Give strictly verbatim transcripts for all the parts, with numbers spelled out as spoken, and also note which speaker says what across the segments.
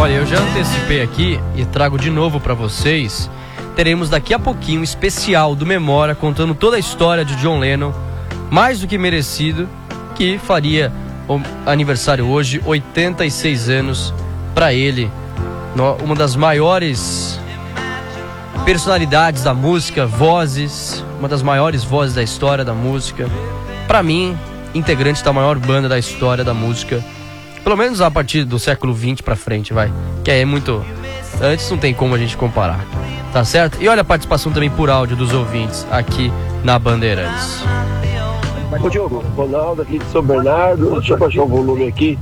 Speaker 1: Olha, eu já antecipei aqui e trago de novo para vocês. Teremos daqui a pouquinho um especial do Memória contando toda a história de John Lennon, mais do que merecido, que faria o aniversário hoje, oitenta e seis anos para ele, uma das maiores personalidades da música, vozes, uma das maiores vozes da história da música. Para mim, integrante da maior banda da história da música, pelo menos a partir do século vinte para frente, vai, que é muito, antes não tem como a gente comparar, tá certo? E olha a participação também por áudio dos ouvintes aqui na Bandeirantes.
Speaker 2: Ô Diogo, Ronaldo aqui de São Bernardo, deixa eu baixar o volume aqui.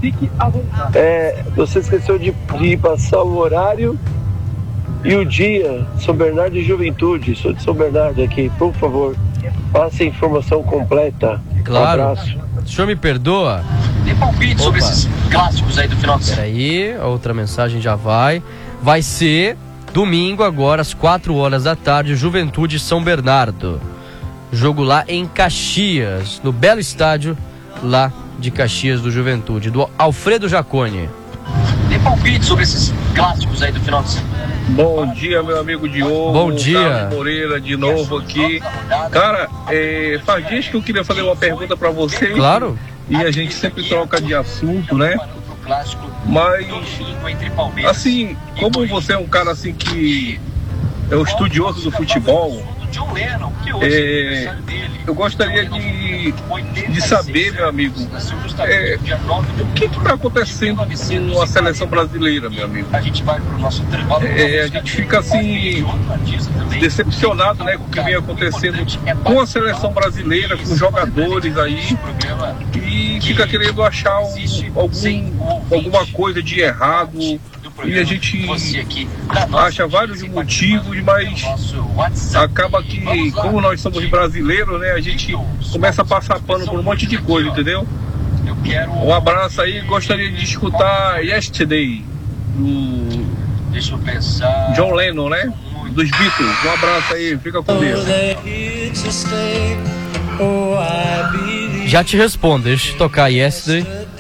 Speaker 2: É, você esqueceu de, de passar o horário e o dia, São Bernardo e Juventude. Sou de São Bernardo aqui, por favor, passe a informação completa.
Speaker 1: Claro.
Speaker 2: Um abraço.
Speaker 1: O senhor me perdoa?
Speaker 3: Tem palpite sobre esses clássicos aí do final de semana.
Speaker 1: Peraí, a outra mensagem já vai. Vai ser domingo agora, às quatro horas da tarde, Juventude e São Bernardo. Jogo lá em Caxias, no belo estádio lá de Caxias do Juventude, do Alfredo Jaconi.
Speaker 3: Tem palpite sobre esses clássicos aí do final de semana.
Speaker 4: Bom dia, meu amigo Diogo.
Speaker 1: Bom dia.
Speaker 4: Carlos Moreira de novo aqui. Cara, é, faz dias que eu queria fazer uma pergunta pra você.
Speaker 1: Claro.
Speaker 4: E a gente sempre troca de assunto, né? Mas, assim, como você é um cara assim que é um estudioso do futebol, é, eu gostaria de, de saber, meu amigo, é, o que está acontecendo com a seleção brasileira, meu amigo? É, a gente fica assim decepcionado, né, com o que vem acontecendo com a seleção brasileira, com os jogadores aí, e fica querendo achar um, algum, alguma coisa de errado. E a gente acha vários motivos, mas acaba que, como nós somos brasileiros, né, a gente começa a passar pano por um monte de coisa, entendeu? Um abraço aí, gostaria de escutar Yesterday, do John Lennon, né? Dos Beatles. Um abraço aí, fica com Deus.
Speaker 1: Já te respondo, deixa eu tocar Yesterday.